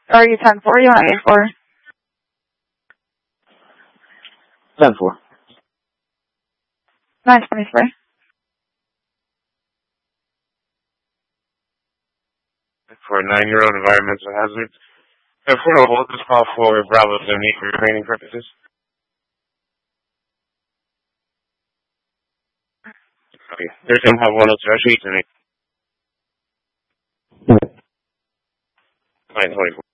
Are you 10-4? You want 8-4? 10-4. 9-23. For a 9-year-old environmental hazard. 10-4 hold this call for Bravo 78 for training purposes. Okay. There's some have 102 sheets in it. 9-24.